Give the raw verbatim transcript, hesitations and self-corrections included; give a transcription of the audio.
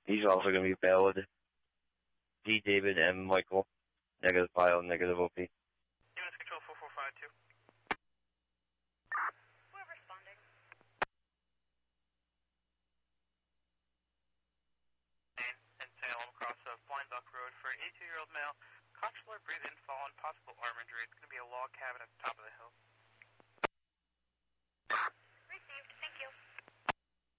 He's also going to be valid. D. David M. Michael, negative file, negative O P. Units control four four five two. We're responding. In Salem, across of Blind Buck Road for an eighty-two-year-old male. Conscious alert, breathe in, fallen, possible arm injury. It's going to be a log cabin at the top of the hill.